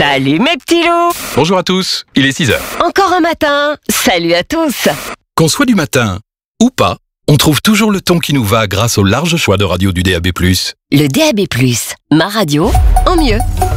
Salut mes petits loups. Bonjour à tous, il est 6h. Encore un matin. Salut à tous. Qu'on soit du matin ou pas, on trouve toujours le ton qui nous va grâce au large choix de radio du DAB+. Le DAB+, ma radio en mieux.